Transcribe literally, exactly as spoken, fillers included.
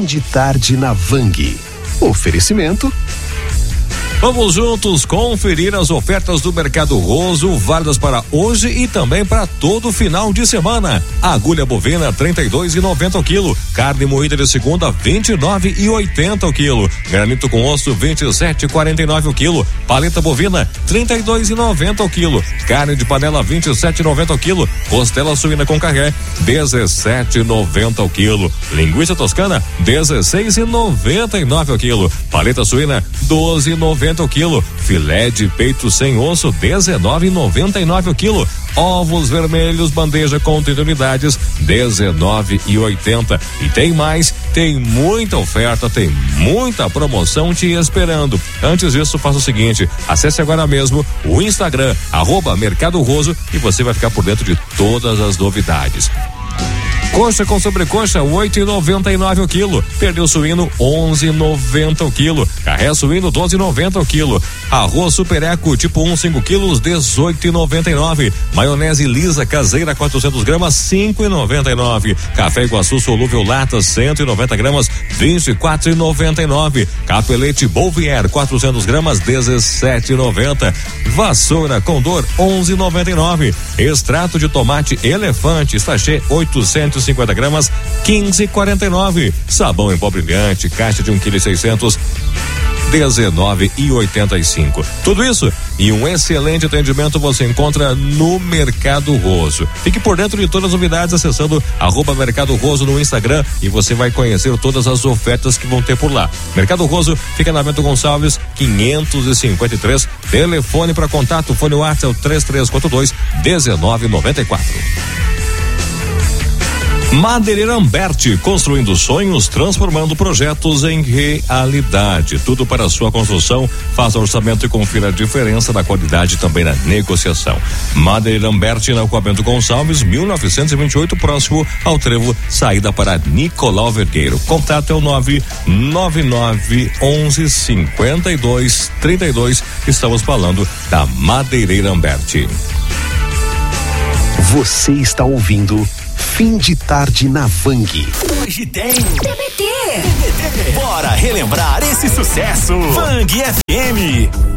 Fim de tarde na Vang. Oferecimento. Vamos juntos conferir as ofertas do Mercado Roso, válidas para hoje e também para todo final de semana. Agulha bovina trinta e dois e noventa o quilo, carne moída de segunda vinte e nove e oitenta o quilo, granito com osso vinte e sete e quarenta e nove o quilo, paleta bovina trinta e dois e noventa o quilo, carne de panela vinte e sete e noventa o quilo, costela suína com carré dezessete e noventa o quilo, linguiça toscana dezesseis e noventa e nove o quilo, paleta suína doze e noventa o quilo, filé de peito sem osso dezenove e noventa e nove o quilo, ovos vermelhos bandeja com trinta unidades dezenove e oitenta. E tem mais, tem muita oferta, tem muita promoção te esperando. Antes disso, faça o seguinte: acesse agora mesmo o Instagram arroba Mercado Roso e você vai ficar por dentro de todas as novidades. Coxa com sobrecoxa oito e noventa e nove o quilo, pernil suíno onze e noventa o quilo, carré suíno doze e noventa o quilo, arroz super eco tipo um cinco quilos dezoito e noventa e nove, maionese lisa caseira quatrocentos gramas cinco e noventa e nove, café Iguaçu solúvel lata cento e noventa gramas vinte e quatro e noventa e nove, capelete Bolvier quatrocentos gramas dezessete e noventa, vassoura Condor onze e noventa e nove, extrato de tomate Elefante sachê oitocentos e cinquenta gramas quinze e quarenta e nove, sabão em pó brilhante caixa de um quilo e seiscentos dezenove e oitenta e cinco. Tudo isso e um excelente atendimento você encontra no Mercado Roso. Fique por dentro de todas as novidades acessando arroba Mercado Roso no Instagram e você vai conhecer todas as ofertas que vão ter por lá. Mercado Roso fica na Bento Gonçalves quinhentos e cinquenta e três. Telefone para contato, fone WhatsApp é o três três quatro dois dezenove noventa e quatro. Madeireira Amberti, construindo sonhos, transformando projetos em realidade. Tudo para a sua construção. Faça orçamento e confira a diferença da qualidade também na negociação. Madeireira Amberti, na Rua Bento Gonçalves, mil novecentos e vinte e oito, próximo ao trevo, saída para Nicolau Vergueiro. Contato é o nove nove nove onze cinquenta e dois trinta e dois. Estamos falando da Madeireira Amberti. Você está ouvindo Fim de tarde na Vang. Hoje tem T B T. Bora relembrar esse sucesso. Vang F M.